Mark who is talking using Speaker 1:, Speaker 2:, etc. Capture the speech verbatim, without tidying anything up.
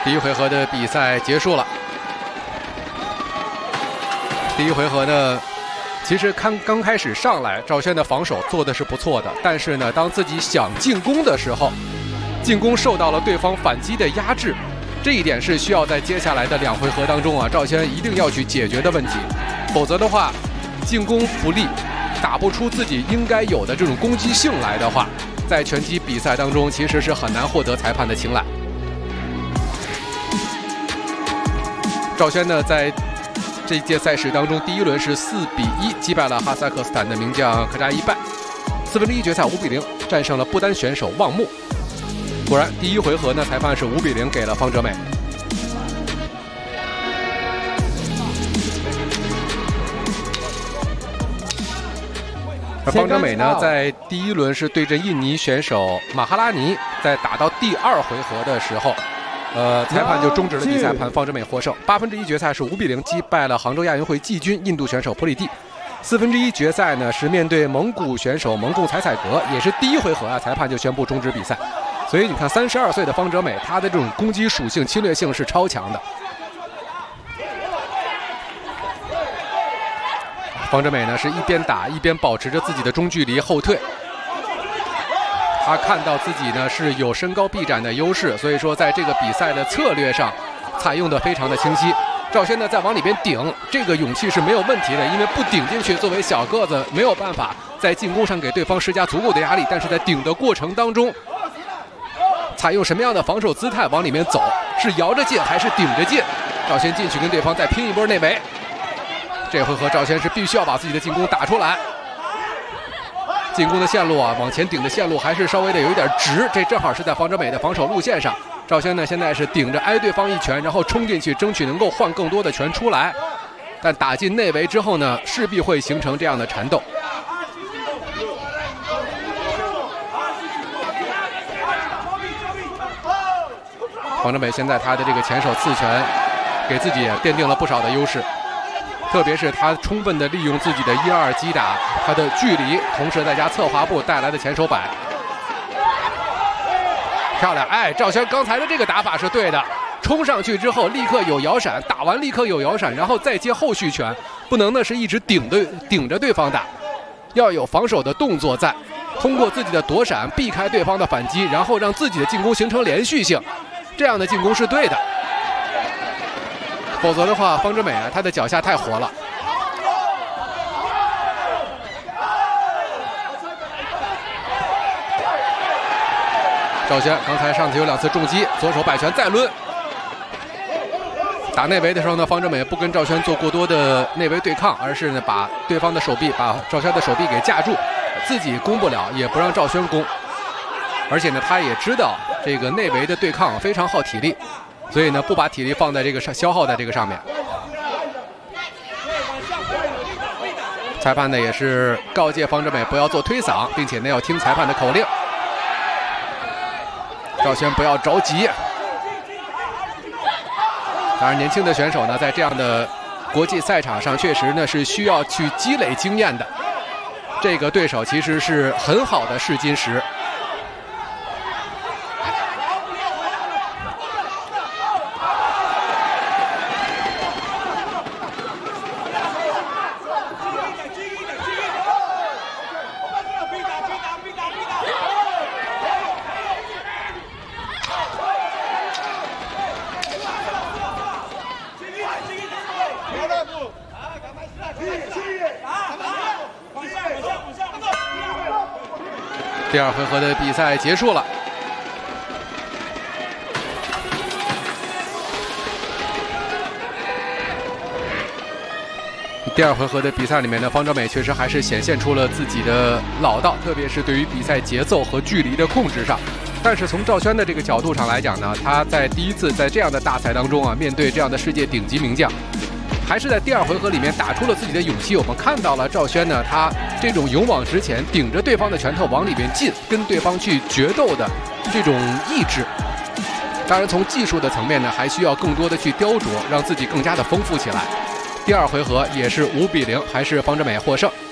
Speaker 1: 第一回合的比赛结束了。第一回合呢，其实刚刚开始上来，赵轩的防守做的是不错的，但是呢，当自己想进攻的时候，进攻受到了对方反击的压制，这一点是需要在接下来的两回合当中啊，赵轩一定要去解决的问题，否则的话，进攻不利，打不出自己应该有的这种攻击性来的话，在拳击比赛当中其实是很难获得裁判的青睐。赵轩呢，在这一届赛事当中，第一轮是四比一击败了哈萨克斯坦的名将科扎伊拜，四分之一决赛五比零战胜了不丹选手旺木。果然，第一回合呢，裁判是五比零给了方哲美。而方哲美呢，在第一轮是对阵印尼选手马哈拉尼，在打到第二回合的时候。呃，裁判就终止了比赛，判方哲美获胜。八分之一决赛是五比零击败了杭州亚运会季军印度选手普里蒂。四分之一决赛呢是面对蒙古选手蒙贡采采格，也是第一回合啊，裁判就宣布终止比赛。所以你看，三十二岁的方哲美，他的这种攻击属性、侵略性是超强的。方哲美呢是一边打一边保持着自己的中距离后退。他看到自己呢是有身高臂展的优势，所以说在这个比赛的策略上采用的非常的清晰。赵轩呢在往里边顶，这个勇气是没有问题的，因为不顶进去，作为小个子没有办法在进攻上给对方施加足够的压力。但是在顶的过程当中，采用什么样的防守姿态往里面走，是摇着进还是顶着进？赵轩进去跟对方再拼一波内围。这回合赵轩是必须要把自己的进攻打出来。进攻的线路啊，往前顶的线路还是稍微的有一点直，这正好是在方哲美的防守路线上。赵轩呢现在是顶着挨对方一拳，然后冲进去，争取能够换更多的拳出来。但打进内围之后呢，势必会形成这样的缠斗。方哲美现在他的这个前手刺拳，给自己奠定了不少的优势。特别是他充分的利用自己的一二击打，他的距离，同时再加侧滑步带来的前手摆，漂亮！哎，赵轩刚才的这个打法是对的，冲上去之后立刻有摇闪，打完立刻有摇闪，然后再接后续拳，不能呢是一直顶对顶着对方打，要有防守的动作在，通过自己的躲闪避开对方的反击，然后让自己的进攻形成连续性，这样的进攻是对的。否则的话，方哲美啊，他的脚下太活了。赵轩刚才上次有两次重击，左手摆拳再抡。打内围的时候呢，方哲美不跟赵轩做过多的内围对抗，而是呢把对方的手臂，把赵轩的手臂给架住，自己攻不了，也不让赵轩攻。而且呢，他也知道这个内围的对抗非常耗体力。所以呢，不把体力放在这个上，消耗在这个上面。裁判呢也是告诫方哲美不要做推搡，并且呢要听裁判的口令。赵轩不要着急。当然，年轻的选手呢，在这样的国际赛场上，确实呢是需要去积累经验的。这个对手其实是很好的试金石。第二回合的比赛结束了。第二回合的比赛里面呢，方哲美确实还是显现出了自己的老道，特别是对于比赛节奏和距离的控制上。但是从赵轩的这个角度上来讲呢，他在第一次在这样的大赛当中啊，面对这样的世界顶级名将，还是在第二回合里面打出了自己的勇气。我们看到了赵轩呢，他这种勇往直前，顶着对方的拳头往里面进，跟对方去决斗的这种意志。当然，从技术的层面呢，还需要更多的去雕琢，让自己更加的丰富起来。第二回合也是五比零，还是方哲美获胜。